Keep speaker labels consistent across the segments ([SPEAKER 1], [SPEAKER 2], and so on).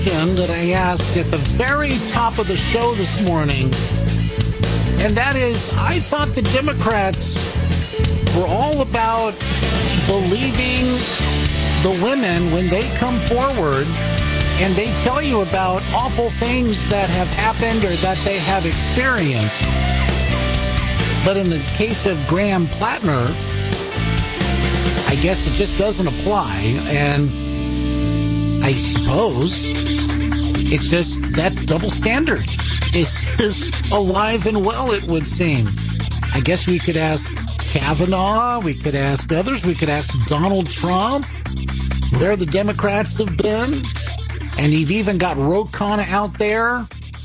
[SPEAKER 1] That I asked at the very top of the show this morning, and that is, I thought the Democrats were all about believing the women when they come forward and they tell you about awful things that have happened or that they have experienced. But in the case of Graham Plattner, I guess it just doesn't apply, and I suppose it's just that double standard is alive and well, it would seem. I guess we could ask Kavanaugh, we could ask others, we could ask Donald Trump where the Democrats have been. And you've even got Ro Khanna out there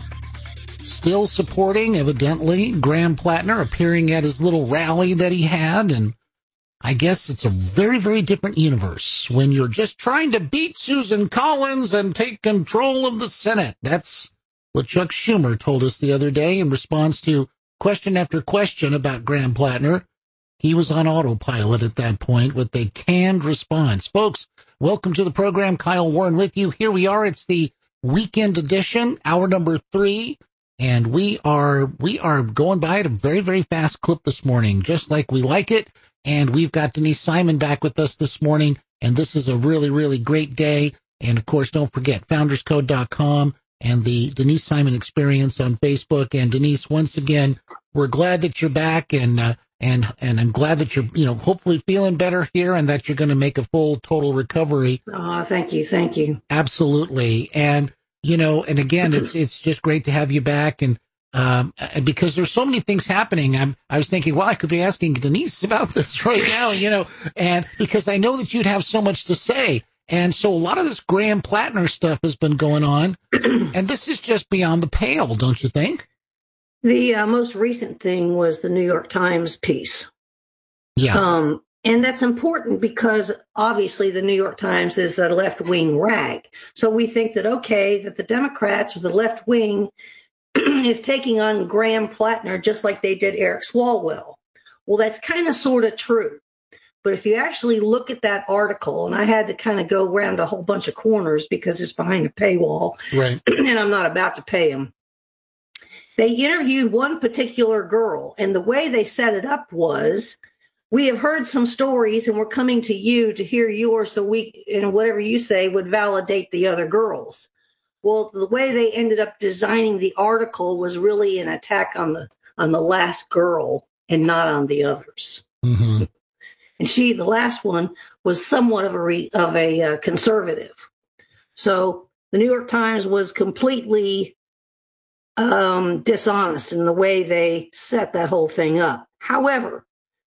[SPEAKER 1] still supporting, evidently, Graham Plattner, appearing at his little rally that he had. And I guess it's a very, very different universe when you're just trying to beat Susan Collins and take control of the Senate. That's what Chuck Schumer told us the other day in response to question after question about Graham Plattner. He was on autopilot at that point with a canned response. Folks, welcome to the program. Kyle Warren with you. Here we are. It's the weekend edition, hour number 3. And we are going by at a very, very fast clip this morning, just like we like it. And we've got Denise Simon back with us this morning, and this is a really, really great day. And, of course, don't forget, founderscode.com and the Denise Simon Experience on Facebook. And, Denise, once again, we're glad that you're back, and I'm glad that you're, hopefully feeling better here and that you're going to make a full, total recovery.
[SPEAKER 2] Oh, thank you. Thank you.
[SPEAKER 1] Absolutely. And, and again, it's just great to have you back. And because there's so many things happening, I was thinking, well, I could be asking Denise about this right now, and because I know that you'd have so much to say. And so a lot of this Graham Plattner stuff has been going on, and this is just beyond the pale, don't you think?
[SPEAKER 2] The most recent thing was the New York Times piece.
[SPEAKER 1] Yeah.
[SPEAKER 2] And that's important because obviously the New York Times is a left-wing rag. So we think that, okay, that the Democrats or the left wing is taking on Graham Plattner just like they did Eric Swalwell. Well, that's kind of sort of true. But if you actually look at that article, and I had to kind of go around a whole bunch of corners because it's behind a paywall,
[SPEAKER 1] right?
[SPEAKER 2] And I'm not about to pay them. They interviewed one particular girl, and the way they set it up was, we have heard some stories and we're coming to you to hear yours so we, whatever you say, would validate the other girls. Well, the way they ended up designing the article was really an attack on the last girl and not on the others.
[SPEAKER 1] Mm-hmm.
[SPEAKER 2] And the last one, was somewhat of a conservative. So the New York Times was completely dishonest in the way they set that whole thing up. However,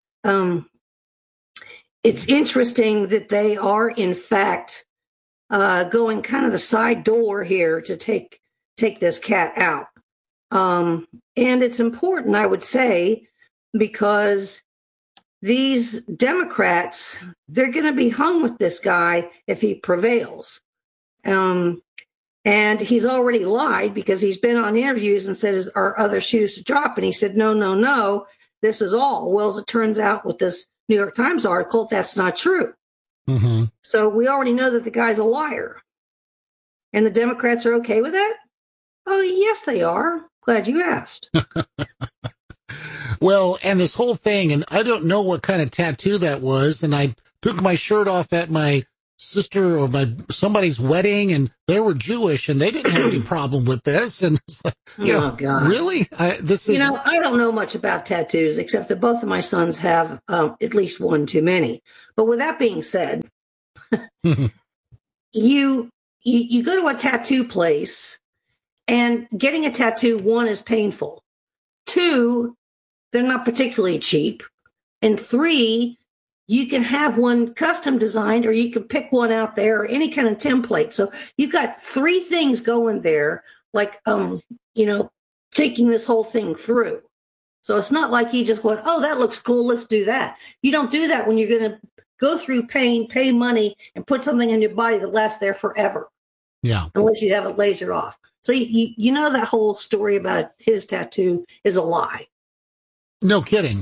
[SPEAKER 2] it's interesting that they are, in fact, going kind of the side door here to take this cat out. And it's important, I would say, because these Democrats, they're going to be hung with this guy if he prevails. And he's already lied because he's been on interviews and said, are other shoes to drop? And he said, no, this is all. Well, as it turns out with this New York Times article, that's not true.
[SPEAKER 1] Mm-hmm.
[SPEAKER 2] So we already know that the guy's a liar. And the Democrats are okay with that? Oh, yes, they are. Glad you asked.
[SPEAKER 1] Well, and this whole thing, and I don't know what kind of tattoo that was, and I took my shirt off at my sister or somebody's wedding, and they were Jewish, and they didn't have any problem with this. And it's like,
[SPEAKER 2] God.
[SPEAKER 1] Really? This is.
[SPEAKER 2] I don't know much about tattoos, except that both of my sons have at least one too many. But with that being said, you go to a tattoo place, and getting a tattoo, 1, is painful. 2, they're not particularly cheap. And 3, you can have one custom designed, or you can pick one out there, or any kind of template. So you've got 3 things going there, like, thinking this whole thing through. So it's not like you just went, oh, that looks cool, let's do that. You don't do that when you're going to go through pain, pay money, and put something in your body that lasts there forever.
[SPEAKER 1] Yeah.
[SPEAKER 2] Unless you have it lasered off. So you know that whole story about his tattoo is a lie.
[SPEAKER 1] No kidding.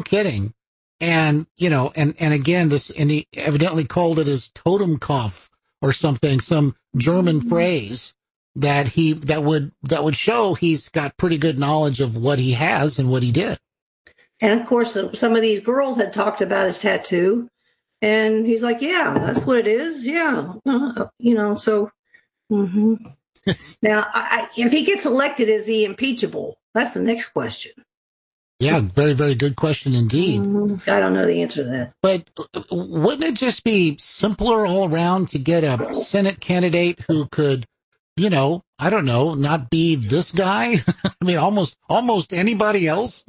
[SPEAKER 1] And, and again, and he evidently called it his Totenkopf or something, some German phrase that would show he's got pretty good knowledge of what he has and what he did.
[SPEAKER 2] And of course, some of these girls had talked about his tattoo, and he's like, "Yeah, that's what it is. Yeah, So mm-hmm. Now, if he gets elected, is he impeachable? That's the next question.
[SPEAKER 1] Yeah, very, very good question indeed.
[SPEAKER 2] Mm-hmm. I don't know the answer to that.
[SPEAKER 1] But wouldn't it just be simpler all around to get a Senate candidate who could, I don't know, not be this guy? I mean, almost anybody else?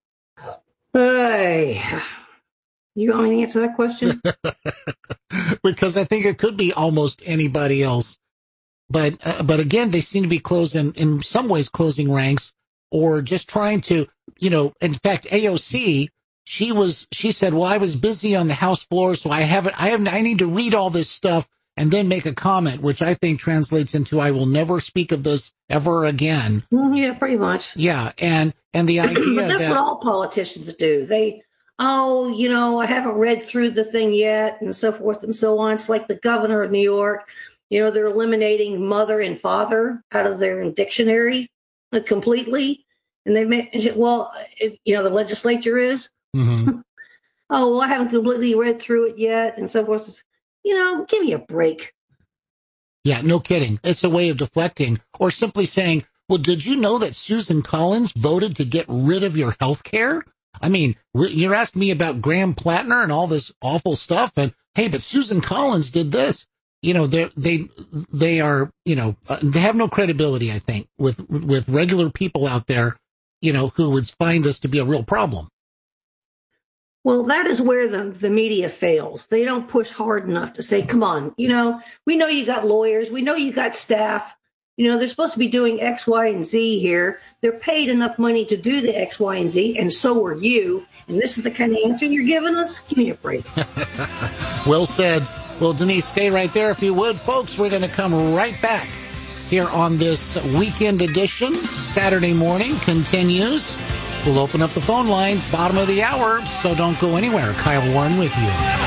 [SPEAKER 2] Hey, you want me to answer that question?
[SPEAKER 1] Because I think it could be almost anybody else. But again, they seem to be in some ways closing ranks, or just trying to, in fact, AOC, she said, well, I was busy on the House floor, so I need to read all this stuff and then make a comment, which I think translates into, I will never speak of this ever again.
[SPEAKER 2] Yeah, pretty much.
[SPEAKER 1] Yeah. And the idea
[SPEAKER 2] but that's what all politicians do. I haven't read through the thing yet, and so forth and so on. It's like the governor of New York. They're eliminating mother and father out of their dictionary completely. And they mentioned, the legislature is.
[SPEAKER 1] Mm-hmm.
[SPEAKER 2] Oh, well, I haven't completely read through it yet, and so forth. Give me a break.
[SPEAKER 1] Yeah, no kidding. It's a way of deflecting, or simply saying, well, did you know that Susan Collins voted to get rid of your health care? I mean, you're asking me about Graham Plattner and all this awful stuff, and hey, but Susan Collins did this. They are, they have no credibility, I think, with regular people out there, who would find this to be a real problem.
[SPEAKER 2] Well, that is where the media fails. They don't push hard enough to say, come on, we know you got lawyers. We know you got staff. They're supposed to be doing X, Y, and Z here. They're paid enough money to do the X, Y, and Z, and so are you. And this is the kind of answer you're giving us? Give me a break.
[SPEAKER 1] Well said. Well, Denise, stay right there if you would. Folks, we're going to come right back here on this weekend edition. Saturday morning continues. We'll open up the phone lines, bottom of the hour, so don't go anywhere. Kyle Warren with you.